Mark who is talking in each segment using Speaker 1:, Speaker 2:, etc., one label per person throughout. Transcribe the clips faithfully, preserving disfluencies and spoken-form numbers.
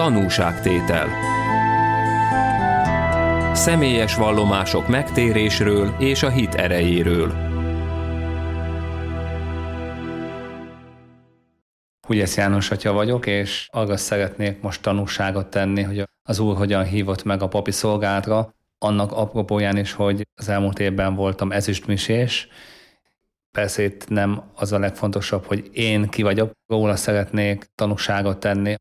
Speaker 1: Tanúságtétel. Személyes vallomások megtérésről és a hit erejéről.
Speaker 2: Hugyesz János atya vagyok, és arra szeretnék most tanúságot tenni, hogy az Úr hogyan hívott meg a papi szolgálatra, annak apropóján is, hogy az elmúlt évben voltam ezüstmisés. Persze itt nem az a legfontosabb, hogy én ki vagyok, róla szeretnék tanúságot tenni.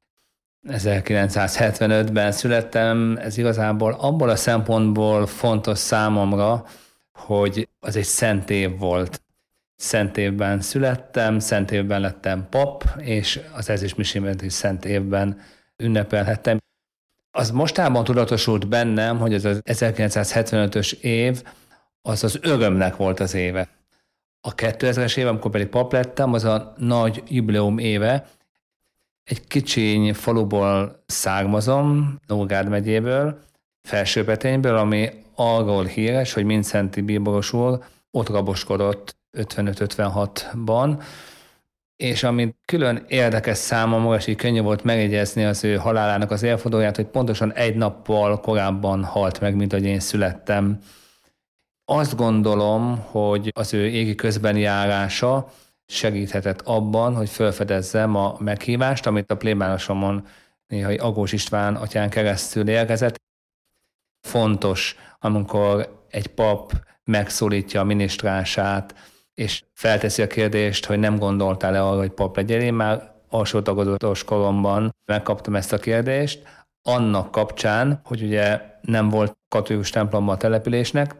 Speaker 2: ezerkilencszázhetvenötben születtem, ez igazából abból a szempontból fontos számomra, hogy az egy szent év volt. Szent évben születtem, szent évben lettem pap, és az ezüstmisémet is szent évben ünnepelhettem. Az mostában tudatosult bennem, hogy ez az ezerkilencszázhetvenötös év, az az örömnek volt az éve. A kétezres év, amikor pedig pap lettem, az a nagy jubileum éve. Egy kicsiny faluból származom, Nógrád megyéből, Felsőbetényből, ami arról híres, hogy Mindszenty bíboros úr ott raboskodott ötvenöt-ötvenhatban, és ami külön érdekes számomra, és így könnyű volt megjegyezni az ő halálának az évfordulóját, hogy pontosan egy nappal korábban halt meg, mint hogy én születtem. Azt gondolom, hogy az ő égi közbeni járása segíthetett abban, hogy felfedezzem a meghívást, amit a plébánosomon néhai Agós István atyán keresztül érkezett. Fontos, amikor egy pap megszólítja a minisztránsát, és felteszi a kérdést, hogy nem gondoltál-e arra, hogy pap legyél. Én már alsó tagozatos koromban megkaptam ezt a kérdést, annak kapcsán, hogy ugye nem volt katolikus temploma a településnek,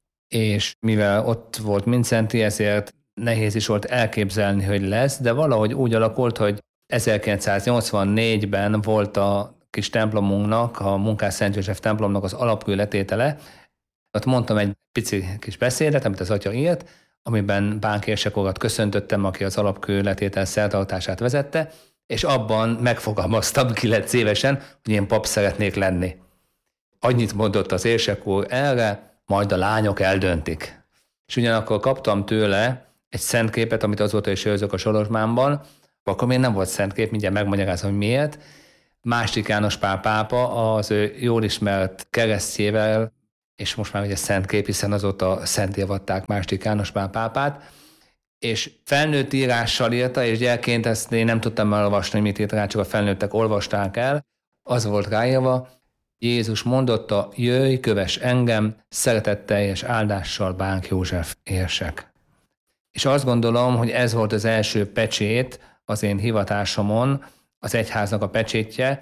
Speaker 2: és mivel ott volt Mindszenty, ezért nehéz is volt elképzelni, hogy lesz, de valahogy úgy alakult, hogy ezerkilencszáznyolcvannégyben volt a kis templomunknak, a Munkás Szent József templomnak az alapkőletétele. Ott mondtam egy pici kis beszédet, amit az atya írt, amiben Bánk érsek urat köszöntöttem, aki az alapkőletétel szertartását vezette, és abban megfogalmaztam kilenc évesen, hogy én pap szeretnék lenni. Annyit mondott az érsek úr erre, majd a lányok eldöntik. És ugyanakkor kaptam tőle egy szentképet, amit azóta is őrzök a sorozsmámban, akkor még nem volt szentkép, mindjárt megmagyarázom, hogy miért. Másik János Pál pápa az ő jól ismert keresztjével, és most már ugye szentkép, hiszen azóta szentté avatták Másik János Pál pápát, és felnőtt írással írta, és gyerekként ezt én nem tudtam elolvasni, hogy mit írt rá, csak a felnőttek olvasták el. Az volt ráírva: Jézus mondotta, jöjj, kövess engem, szeretetteljes áldással Bánk József érsek. És azt gondolom, hogy ez volt az első pecsét az én hivatásomon, az egyháznak a pecsétje.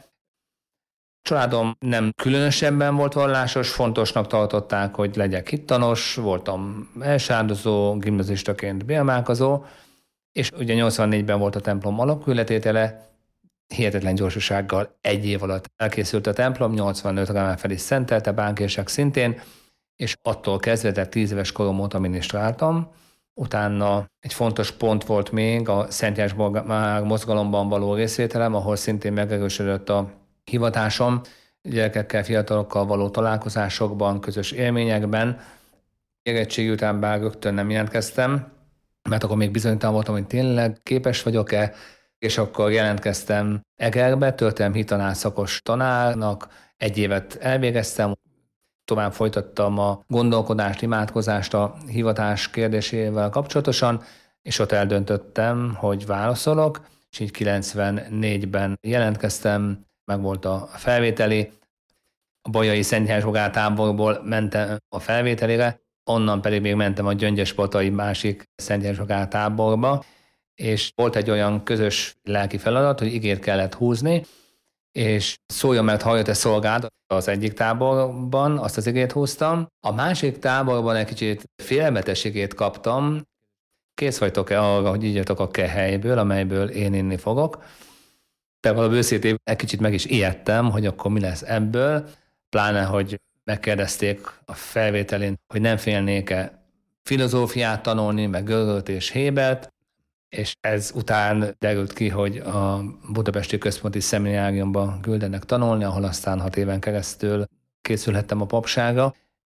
Speaker 2: Családom nem különösebben volt vallásos, fontosnak tartották, hogy legyek hittanos, voltam elsárdozó, gimnazistaként bélmálkozó, és ugye nyolcvannégyben volt a templom alapkőletétele, hihetetlen gyorsasággal egy év alatt elkészült a templom, nyolcvanötre már fel is szentelte, Bánk érsek szintén, és attól kezdve, tehát tíz éves korom óta minisztráltam. Utána egy fontos pont volt még a Szent János Bolgár mozgalomban való részvételem, ahol szintén megerősödött a hivatásom, gyerekekkel, fiatalokkal való találkozásokban, közös élményekben. Érettségi után bár rögtön nem jelentkeztem, mert akkor még bizonytalan voltam, hogy tényleg képes vagyok-e, és akkor jelentkeztem Egerbe, történelmi hittanár szakos tanárnak, egy évet elvégeztem, tovább folytattam a gondolkodást, imádkozást a hivatás kérdésével kapcsolatosan, és ott eldöntöttem, hogy válaszolok, és így kilencvennégyben jelentkeztem, meg volt a felvételi, a Bajai Szent János Bogár táborból mentem a felvételire, onnan pedig még mentem a Gyöngyösbotai másik Szent János Bogár táborba, és volt egy olyan közös lelki feladat, hogy igét kellett húzni, és szóljon, mert hallja te szolgád az egyik táborban, azt az igét húztam. A másik táborban egy kicsit félelmetes igét kaptam. Kész vagytok-e arra, hogy igyatok a kehelyből, amelyből én inni fogok? De valami őszintén egy kicsit meg is ijedtem, hogy akkor mi lesz ebből, pláne, hogy megkérdezték a felvételén, hogy nem félnék-e filozófiát tanulni, meg Görögöt és Hébert, és ez után derült ki, hogy a Budapesti Központi Szemináriumba küldenek tanulni, ahol aztán hat éven keresztül készülhettem a papságra.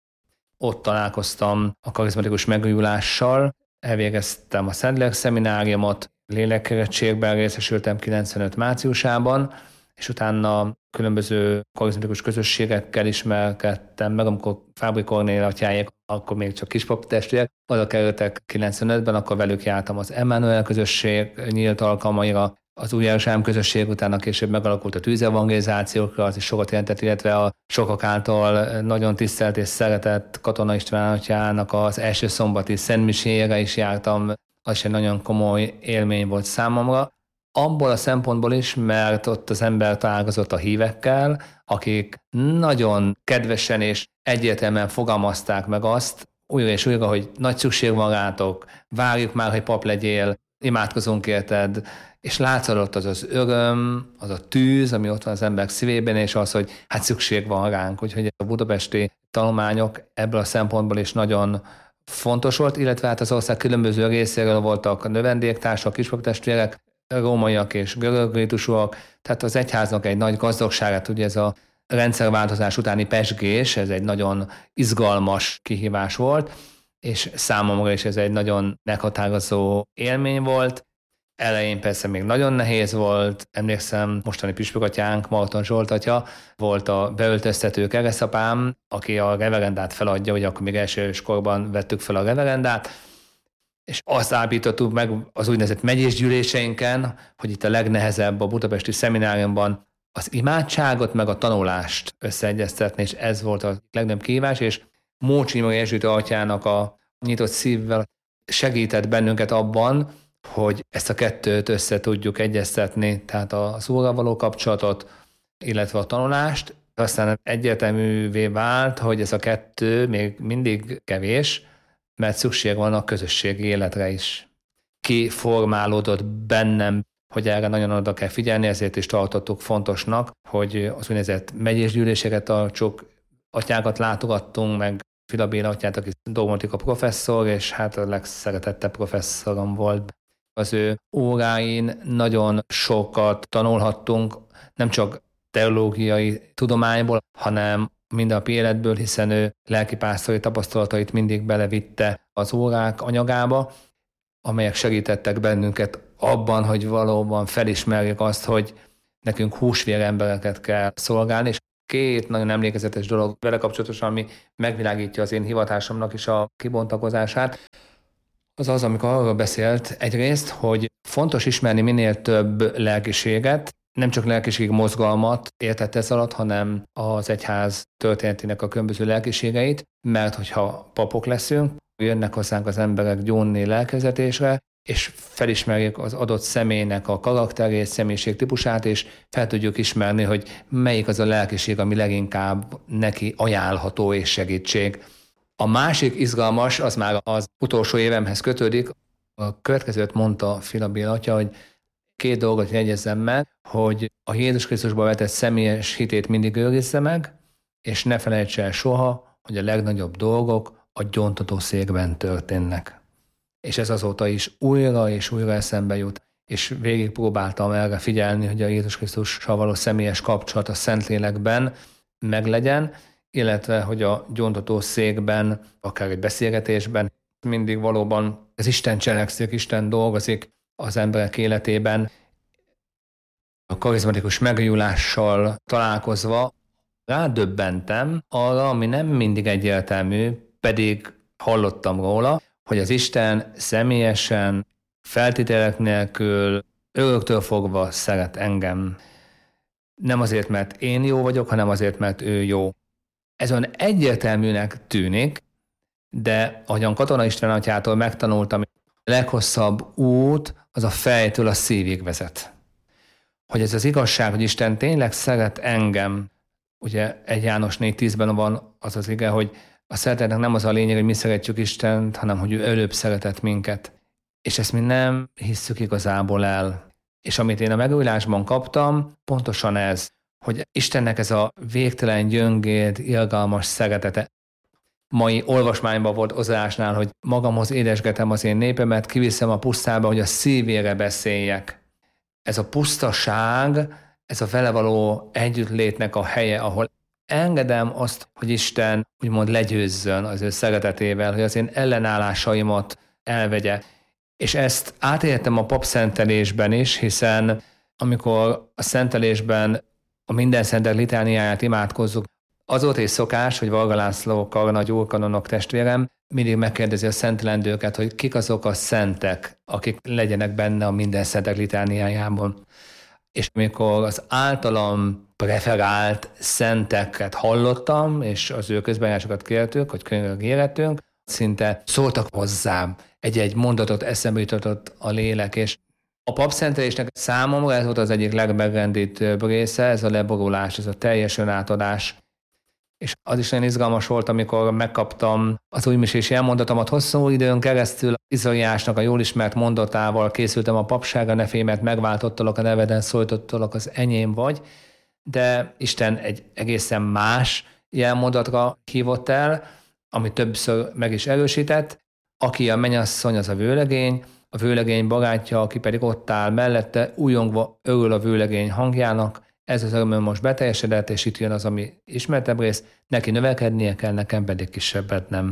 Speaker 2: Ott találkoztam a karizmatikus megújulással, elvégeztem a Szentlélek szemináriumot, lélekkeretségben részesültem kilencvenöt márciusában, és utána különböző karizmatikus közösségekkel ismerkedtem meg, amikor Fábri Kornél atyáék, akkor még csak kispap testvérek, oda kerültek kilencvenötben, akkor velük jártam az Emmanuel közösség nyílt alkalmaira, az Új Jeruzsálem közösség, utána később megalakult a tűzevangelizációkra, az is sokat jelentett, illetve a sokak által nagyon tisztelt és szeretett Katona István atyának az első szombati szentmiséjére is jártam, az is egy nagyon komoly élmény volt számomra. Abból a szempontból is, mert ott az ember találkozott a hívekkel, akik nagyon kedvesen és egyértelműen fogalmazták meg azt, újra és újra, hogy nagy szükség van rátok, várjuk már, hogy pap legyél, imádkozunk érted, és látszott az az öröm, az a tűz, ami ott van az emberek szívében, és az, hogy hát szükség van ránk. Úgyhogy a budapesti tanulmányok ebből a szempontból is nagyon fontos volt, illetve hát az ország különböző részéről voltak a növendéktársak, kispaptestvérek, rómaiak és görög ritusúak, tehát az egyháznak egy nagy gazdagságát, ugye ez a rendszerváltozás utáni pezsgés, ez egy nagyon izgalmas kihívás volt, és számomra is ez egy nagyon meghatározó élmény volt. Elején persze még nagyon nehéz volt, emlékszem, mostani püspökatyánk, Marton Zsolt atya, volt a beöltöztető keresztapám, aki a reverendát feladja, ugye akkor még első korban vettük fel a reverendát, és azt állítottuk meg az úgynevezett megyésgyűléseinken, hogy itt a legnehezebb a budapesti szemináriumban az imádságot meg a tanulást összeegyeztetni, és ez volt a legnagyobb kihívás, és Mócsi Imre Jezsuita atyának a nyitott szívvel segített bennünket abban, hogy ezt a kettőt össze tudjuk egyeztetni, tehát az Úrral való kapcsolatot, illetve a tanulást. Aztán egyértelművé vált, hogy ez a kettő még mindig kevés, mert szükség van a közösségi életre is. Kiformálódott bennem, hogy erre nagyon oda kell figyelni, ezért is tartottuk fontosnak, hogy az úgynevezett megyésgyűléseket tartsuk, atyákat látogattunk, meg Fila Béla atyát, aki dogmatika professzor, és hát a legszeretettebb professzorom volt. Az ő óráin nagyon sokat tanulhattunk, nem csak teológiai tudományból, hanem mindennapi életből, hiszen ő lelkipásztori tapasztalatait mindig belevitte az órák anyagába, amelyek segítettek bennünket abban, hogy valóban felismerjük azt, hogy nekünk húsvér embereket kell szolgálni, és két nagyon emlékezetes dolog vele kapcsolatosan, ami megvilágítja az én hivatásomnak is a kibontakozását, az az, amikor arról beszélt egyrészt, hogy fontos ismerni minél több lelkiséget, nem csak lelkiség mozgalmat értett ez alatt, hanem az egyház történetének a különböző lelkiségeit, mert hogyha papok leszünk, jönnek hozzánk az emberek gyónni lelkezetésre, és felismerjük az adott személynek a karakterét, személyiség típusát, és fel tudjuk ismerni, hogy melyik az a lelkiség, ami leginkább neki ajánlható és segítség. A másik izgalmas, az már az utolsó évemhez kötődik. A következőt mondta Fila Béla atya, hogy két dolgot jegyezzem meg, hogy a Jézus Krisztusba vetett személyes hitét mindig őrizze meg, és ne felejts el soha, hogy a legnagyobb dolgok a gyóntató székben történnek. És ez azóta is újra és újra eszembe jut, és végig próbáltam erre figyelni, hogy a Jézus Krisztussal való személyes kapcsolat a Szentlélekben meglegyen, illetve hogy a gyóntató székben, akár egy beszélgetésben mindig valóban az Isten cselekszik, Isten dolgozik az emberek életében. A karizmatikus megújulással találkozva rádöbbentem arra, ami nem mindig egyértelmű, pedig hallottam róla, hogy az Isten személyesen, feltételek nélkül, öröktől fogva szeret engem. Nem azért, mert én jó vagyok, hanem azért, mert ő jó. Ez olyan egyértelműnek tűnik, de ahogyan Katona István atyától megtanultam, a leghosszabb út az a fejtől a szívig vezet. Hogy ez az igazság, hogy Isten tényleg szeret engem, ugye egy János négy tízben van az az ige, hogy a szeretetnek nem az a lényeg, hogy mi szeretjük Istent, hanem hogy ő előbb szeretett minket. És ezt mi nem hisszük igazából el. És amit én a megújulásban kaptam, pontosan ez, hogy Istennek ez a végtelen gyöngéd, irgalmas szeretete. Mai olvasmányban volt Ozeásnál, hogy magamhoz édesgetem az én népemet, kiviszem a pusztába, hogy a szívére beszéljek. Ez a pusztaság, ez a vele való együttlétnek a helye, ahol engedem azt, hogy Isten úgymond legyőzzön az ő szeretetével, hogy az én ellenállásaimat elvegye. És ezt átéltem a papszentelésben is, hiszen amikor a szentelésben a minden szentek litániáját imádkozzuk. Az volt egy szokás, hogy Varga László karnagy úrkanonok testvérem mindig megkérdezi a szentelendőket, hogy kik azok a szentek, akik legyenek benne a minden szentek litániájában. És amikor az általam preferált szenteket hallottam, és az ő közbenjárásokat kértük, hogy könyvek életünk, szinte szóltak hozzám, egy-egy mondatot eszembe jutott a lélek, és a papszentelésnek számomra ez volt az egyik legmegrendítőbb része, ez a leborulás, ez a teljes önátadás. És az is nagyon izgalmas volt, amikor megkaptam az újmisés elmondatomat hosszú időn keresztül. Izaiásnak a jól ismert mondatával készültem a papságra, ne félj, mert megváltottalak a neveden, szóltottalak, az enyém vagy. De Isten egy egészen más jelmondatra hívott el, ami többször meg is erősített. Aki a mennyasszony, az a vőlegény, a vőlegény barátja, aki pedig ott áll mellette, újongva örül a vőlegény hangjának. Ez az örömöm most beteljesedett, és itt jön az, ami ismertebb rész, neki növekednie kell, nekem pedig kisebbet nem.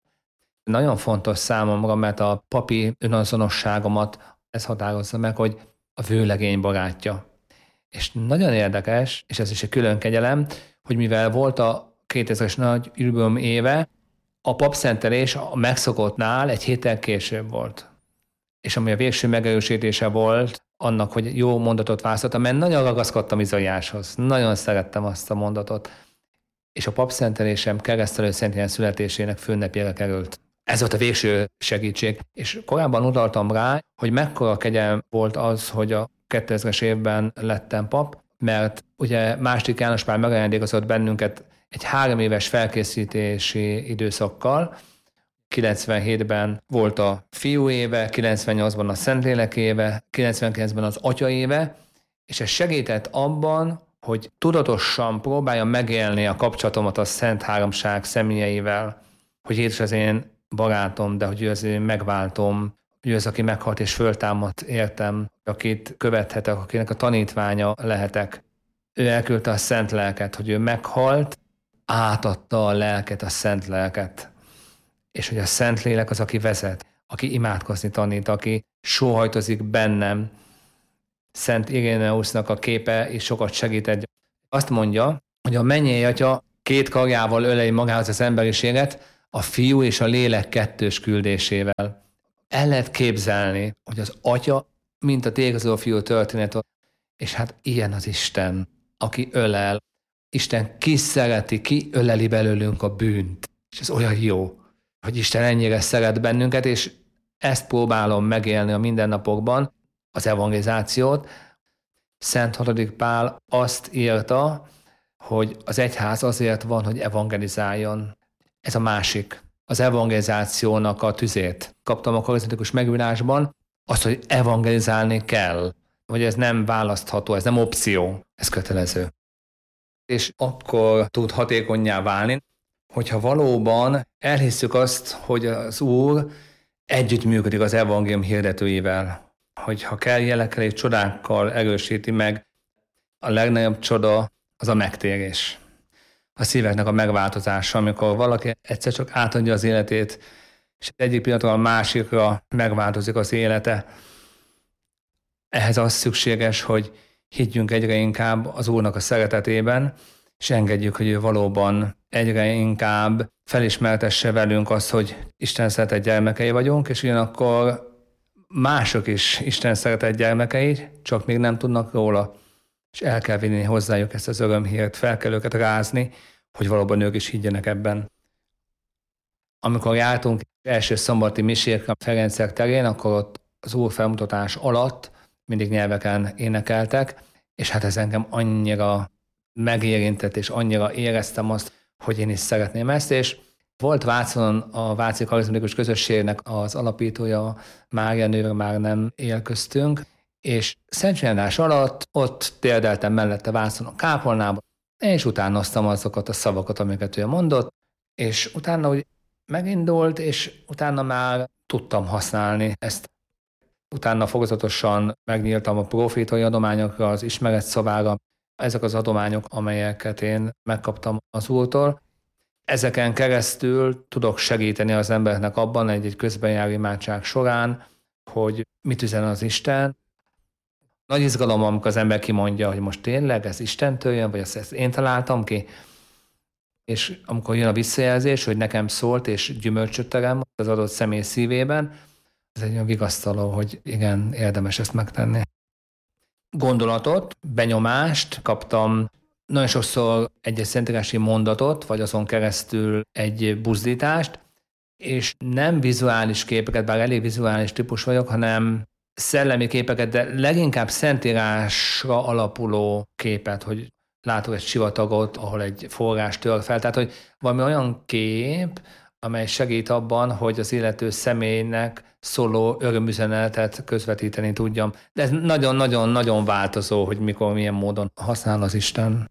Speaker 2: Nagyon fontos számomra, mert a papi önazonosságomat ez határozza meg, hogy a vőlegény barátja. És nagyon érdekes, és ez is egy külön kegyelem, hogy mivel volt a kétezres nagy űrböm éve, a papszentelés a megszokottnál egy héttel később volt. És ami a végső megerősítése volt annak, hogy jó mondatot választottam, mert nagyon ragaszkodtam Izaiáshoz. Nagyon szerettem azt a mondatot. És a papszentelésem keresztelő Szent születésének főnapjára került. Ez volt a végső segítség. És korábban utaltam rá, hogy mekkora kegyelem volt az, hogy a kétezres évben lettem pap, mert ugye második János Pál megajándékozott bennünket egy három éves felkészítési időszakkal. kilencvenhétben volt a fiú éve, kilencvennyolcban a Szentlélek éve, kilencvenkilencben az Atya éve, és ez segített abban, hogy tudatosan próbálja megélni a kapcsolatomat a Szent Háromság személyeivel, hogy Jézus az én barátom, de hogy ő az én megváltom, hogy ő az, aki meghalt és föltámadt értem, akit követhetek, akinek a tanítványa lehetek. Ő elküldte a Szent Lelket, hogy ő meghalt, átadta a lelket, a Szent Lelket. És hogy a Szentlélek az, aki vezet, aki imádkozni tanít, aki sóhajtozik bennem. Szent Iréneusnak a képe is sokat segített. Azt mondja, hogy a mennyei Atya két karjával öleli magához az emberiséget, a Fiú és a Lélek kettős küldésével. El lehet képzelni, hogy az Atya, mint a térkező fiú történet, és hát ilyen az Isten, aki ölel. Isten ki szereti, ki öleli belőlünk a bűnt. És ez olyan jó, hogy Isten ennyire szeret bennünket, és ezt próbálom megélni a mindennapokban, az evangelizációt. Szent hatodik Pál azt írta, hogy az egyház azért van, hogy evangelizáljon. Ez a másik. Az evangelizációnak a tüzét. Kaptam a karizmatikus megújulásban azt, hogy evangelizálni kell. Hogy ez nem választható, ez nem opció, ez kötelező. És akkor tud hatékonnyá válni, hogyha valóban elhisszük azt, hogy az Úr együttműködik az evangélium hirdetőivel, hogyha kell jelekkel és csodákkal erősíti meg, a legnagyobb csoda az a megtérés. A szíveknek a megváltozása, amikor valaki egyszer csak átadja az életét, és egyik pillanatról a másikra megváltozik az élete. Ehhez az szükséges, hogy higgyünk egyre inkább az Úrnak a szeretetében, és engedjük, hogy ő valóban egyre inkább felismertesse velünk azt, hogy Isten szeretett gyermekei vagyunk, és ugyanakkor mások is Isten szeretett gyermekei, csak még nem tudnak róla, és el kell vinni hozzájuk ezt az örömhírt, fel kell őket rázni, hogy valóban ők is higgyenek ebben. Amikor jártunk első szombati misére a Ferencek terén, akkor ott az Úr felmutatás alatt mindig nyelveken énekeltek, és hát ez engem annyira megérintett, és annyira éreztem azt, hogy én is szeretném ezt, és volt Vácon a Váci Karizmatikus Közösségnek az alapítója, Mária nőre már nem él köztünk, és szentségjárdás alatt ott térdeltem mellette Vácon a kápolnában, és utánoztam azokat a szavakat, amiket ő mondott, és utána úgy megindult, és utána már tudtam használni ezt. Utána fokozatosan megnyíltam a profétai adományokra, az ismeret szavára. Ezek az adományok, amelyeket én megkaptam az Úrtól. Ezeken keresztül tudok segíteni az embernek abban egy-egy közbenjáró imádság során, hogy mit üzen az Isten. Nagy izgalom, amikor az ember kimondja, hogy most tényleg ez Istentől jön, vagy ezt, ezt én találtam ki. És amikor jön a visszajelzés, hogy nekem szólt, és gyümölcsöt terem az adott személy szívében, ez egy olyan vigasztaló, hogy igen, érdemes ezt megtenni. Gondolatot, benyomást kaptam, nagyon sokszor egy szentírási mondatot, vagy azon keresztül egy buzdítást, és nem vizuális képeket, bár elég vizuális típus vagyok, hanem szellemi képeket, de leginkább szentírásra alapuló képet, hogy látok egy sivatagot, ahol egy forrás tör fel. Tehát, hogy valami olyan kép, amely segít abban, hogy az illető személynek szóló örömüzenetet közvetíteni tudjam. De ez nagyon-nagyon-nagyon változó, hogy mikor, milyen módon használ az Isten.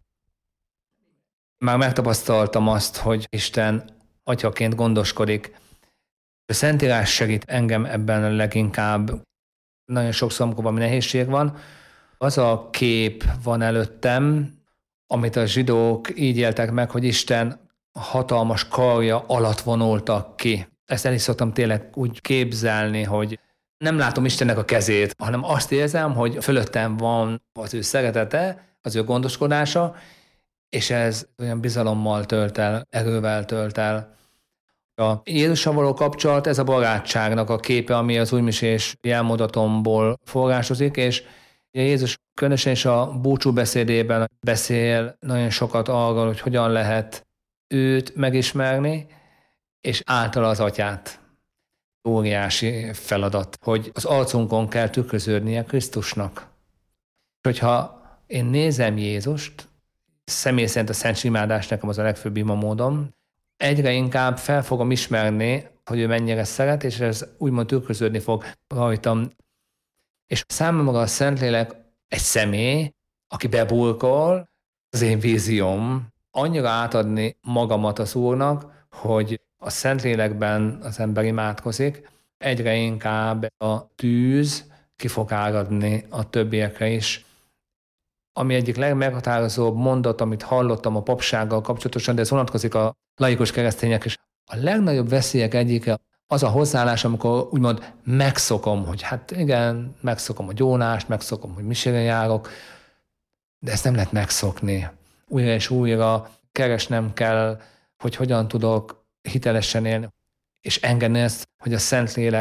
Speaker 2: Már megtapasztaltam azt, hogy Isten atyaként gondoskodik. A Szentírás segít engem ebben leginkább. Nagyon sokszor, amikor valami nehézség van, az a kép van előttem, amit a zsidók így éltek meg, hogy Isten hatalmas karja alatt vonultak ki. Ezt el is szoktam tényleg úgy képzelni, hogy nem látom Istennek a kezét, hanem azt érzem, hogy fölöttem van az ő szeretete, az ő gondoskodása, és ez olyan bizalommal tölt el, erővel tölt el. A Jézussal való kapcsolat, ez a barátságnak a képe, ami az újmisés jelmondatomból forrásozik, és Jézus különösen is a búcsúbeszédében beszél nagyon sokat arról, hogy hogyan lehet őt megismerni, és általa az atyát. Óriási feladat, hogy az arcunkon kell tükröződnie Krisztusnak. És hogyha én nézem Jézust, személy szerint a szent imádás nekem az a legfőbb imamódom, egyre inkább fel fogom ismerni, hogy ő mennyire szeret, és ez úgymond tükröződni fog rajtam. És számomra a Szentlélek egy személy, aki beburkol, az én vízióm, annyira átadni magamat az Úrnak, hogy a Szentlélekben az ember imádkozik, egyre inkább a tűz ki fog áradni a többiekre is. Ami egyik legmeghatározóbb mondat, amit hallottam a papsággal kapcsolatosan, de ez vonatkozik a laikus keresztények is. A legnagyobb veszélyek egyike az a hozzáállás, amikor úgymond megszokom, hogy hát igen, megszokom a gyónást, megszokom, hogy misére járok, de ezt nem lehet megszokni. Újra és újra keresnem kell, hogy hogyan tudok hitelesen élni, és engedni ezt, hogy a Szentlélek